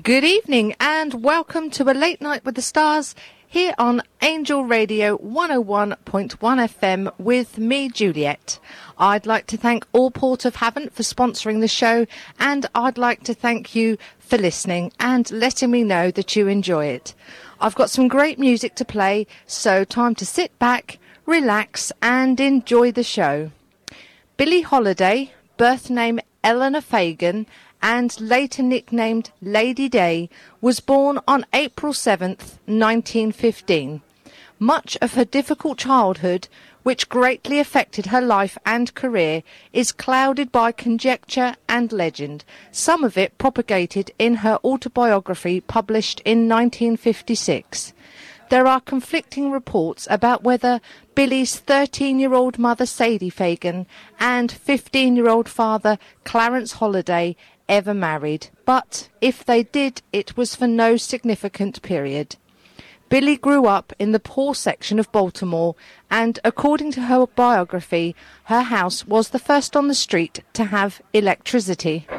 Good evening and welcome to a Late Night with the Stars here on Angel Radio 101.1 FM with me, Juliet. I'd like to thank all Port of Havant for sponsoring the show, and I'd like to thank you for listening and letting me know that you enjoy it. I've got some great music to play, so time to sit back, relax and enjoy the show. Billie Holiday, birth name Eleanor Fagan, and later nicknamed Lady Day, was born on April 7th, 1915. Much of her difficult childhood, which greatly affected her life and career, is clouded by conjecture and legend, some of it propagated in her autobiography published in 1956. There are conflicting reports about whether Billie's 13-year-old mother Sadie Fagan and 15-year-old father Clarence Holiday ever married, but if they did, it was for no significant period. Billie grew up in the poor section of Baltimore, and according to her biography, her house was the first on the street to have electricity.